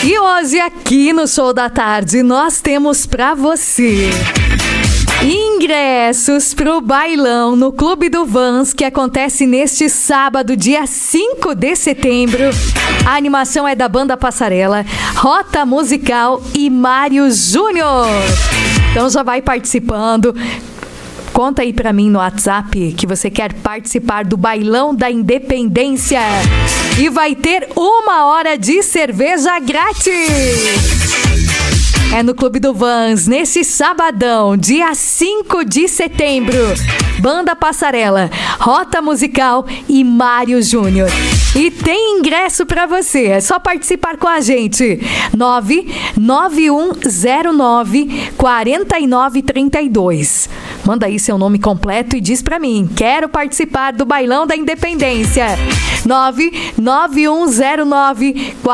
E hoje aqui no Show da Tarde nós temos pra você ingressos pro bailão no Clube do Vans, que acontece neste sábado, dia 5 de setembro. A animação é da Banda Passarela, Rota Musical e Mário Júnior. Então já vai participando. Conta aí pra mim no WhatsApp que você quer participar do Bailão da Independência. E vai ter 1 hora de cerveja grátis. É no Clube do Vans, nesse sabadão, dia 5 de setembro. Banda Passarela, Rota Musical e Mário Júnior. E tem ingresso pra você, é só participar com a gente. 99109-4932. Manda aí seu nome completo e diz pra mim: quero participar do Bailão da Independência. 99109